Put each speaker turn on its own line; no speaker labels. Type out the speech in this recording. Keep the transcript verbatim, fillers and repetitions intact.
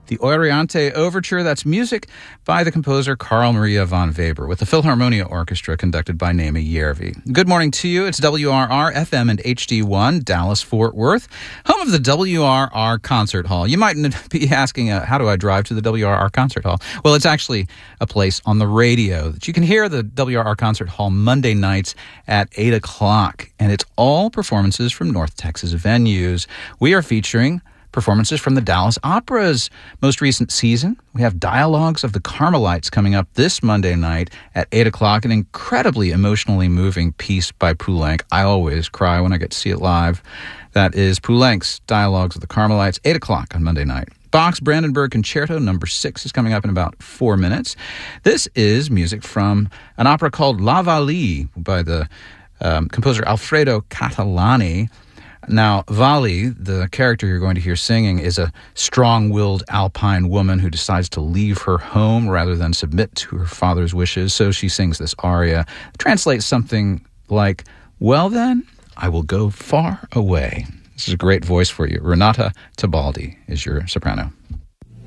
The Oriente Overture, that's music by the composer Carl Maria von Weber with the Philharmonia Orchestra conducted by Naomi Järvi. Good morning to you. It's W R R F M and H D one, Dallas-Fort Worth, home of the W R R Concert Hall. You might be asking, uh, how do I drive to the W R R Concert Hall? Well, it's actually a place on the radio that you can hear the W R R Concert Hall Monday nights at eight o'clock, and it's all performances from North Texas venues. We are featuring performances from the Dallas Opera's most recent season. We have Dialogues of the Carmelites coming up this Monday night at eight o'clock, an incredibly emotionally moving piece by Poulenc. I always cry when I get to see it live. That is Poulenc's Dialogues of the Carmelites, eight o'clock on Monday night. Bach's Brandenburg Concerto number six is coming up in about four minutes. This is music from an opera called La Vallee by the um, composer Alfredo Catalani. Now, Vallee, the character you're going to hear singing, is a strong-willed alpine woman who decides to leave her home rather than submit to her father's wishes. So she sings this aria. It translates something like, "Well then, I will go far away." This is a great voice for you. Renata Tebaldi is your soprano.